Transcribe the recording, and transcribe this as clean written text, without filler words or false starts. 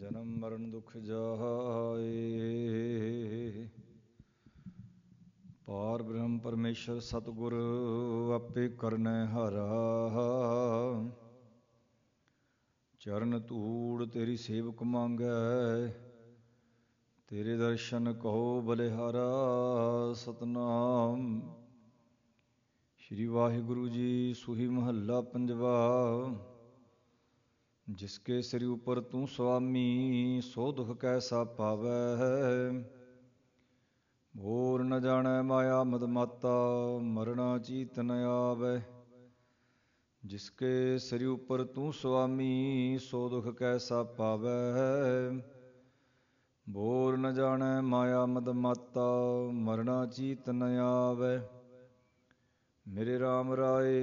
ਜਨਮ ਮਰਨ ਦੁਖ ਜਾਏ। ਪਾਰ ਬ੍ਰਹਮ ਪਰਮੇਸ਼ਰ ਸਤਿਗੁਰ ਆਪੇ ਕਰਨੈ ਹਾਰਾ। ਚਰਨ ਧੂੜ ਤੇਰੀ ਸੇਵਕ ਮੰਗੈ, ਤੇਰੇ ਦਰਸ਼ਨ ਕਹੋ ਬਲਿਹਾਰਾ। ਸਤਨਾਮ ਸ੍ਰੀ ਵਾਹਿਗੁਰੂ ਜੀ। ਸੂਹੀ ਮਹੱਲਾ ਪੰਜਵਾ। ਜਿਸਕੇ ਸਿਰ ਉਪਰ ਤੂੰ ਸੁਆਮੀ, ਸੋ ਦੁਖ ਕੈਸਾ ਪਾਵੈ। ਹੋਰ ਨ ਜਾਣੈ ਮਾਇਆ ਮਦ ਮਾਤਾ, ਮਰਣਾ ਚੀਤ ਨ ਆਵੈ। ਜਿਸਕੇ ਸਿਰ ਉਪਰ ਤੂੰ ਸੁਆਮੀ, ਸੋ ਦੁਖ ਕੈਸਾ ਪਾਵੈ। ਬੋਰ ਨ ਜਾਣੈ ਮਾਇਆ ਮਦ ਮਾਤਾ, ਮਰਣਾ ਚੀਤ ਨ ਆਵੈ। ਮੇਰੇ ਰਾਮ ਰਾਏ